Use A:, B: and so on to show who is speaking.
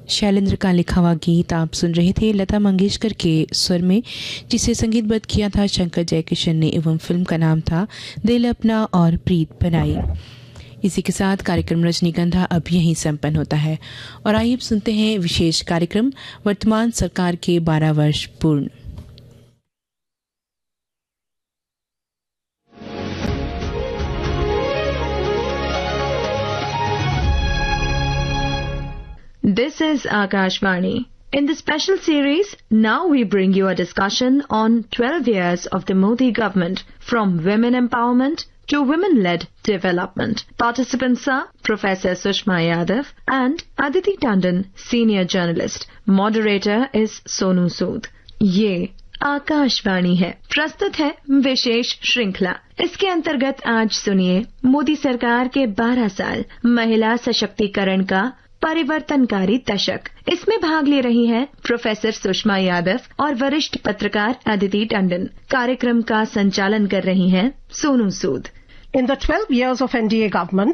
A: शैलेंद्र का लिखा हुआ गीत आप सुन रहे थे लता मंगेशकर के स्वर में, जिसे संगीतबद्ध किया था शंकर जयकिशन ने एवं फिल्म का नाम था दिल अपना और प्रीत बनाई। इसी के साथ कार्यक्रम रजनीगंधा अब यहीं संपन्न होता है और आइए अब सुनते हैं विशेष कार्यक्रम वर्तमान सरकार के 12 वर्ष पूर्ण।
B: This is Akashvani. In the special series, now we bring you a discussion on 12 years of the Modi government, from women empowerment to women-led development. Participants are Professor Sushma Yadav and Aditi Tandon, senior journalist. Moderator is Sonu Sood. ये आकाशवाणी है। प्रस्तुत है विशेष श्रृंखला। इसके अंतर्गत आज सुनिए मोदी सरकार के 12 साल महिला सशक्तिकरण का परिवर्तनकारी दशक। इसमें भाग ले रही हैं प्रोफेसर सुषमा यादव और वरिष्ठ पत्रकार अदिति टंडन। कार्यक्रम का संचालन कर रही हैं Sonu Sood.
C: In the 12 years of NDA government,